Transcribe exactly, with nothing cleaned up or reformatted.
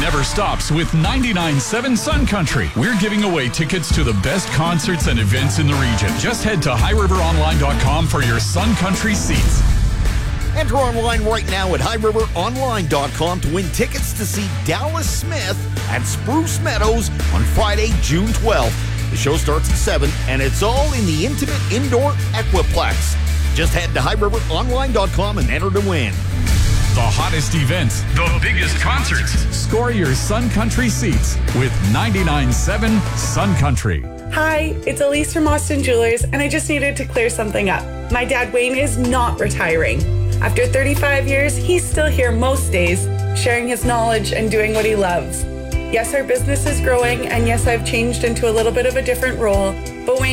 never stops with ninety-nine point seven Sun Country. We're giving away tickets to the best concerts and events in the region. Just head to high river online dot com for your Sun Country seats. Enter online right now at high river online dot com to win tickets to see Dallas Smith at Spruce Meadows on Friday, June twelfth. The show starts at seven, and it's all in the intimate indoor Equiplex. Just head to high river online dot com and enter to win. The hottest events, the biggest concerts. Score your Sun Country seats with ninety-nine point seven Sun Country. Hi, it's Elise from Austin Jewelers, and I just needed to clear something up. My dad Wayne is not retiring. After thirty-five years, he's still here most days, sharing his knowledge and doing what he loves. Yes, our business is growing, and yes, I've changed into a little bit of a different role, but Wayne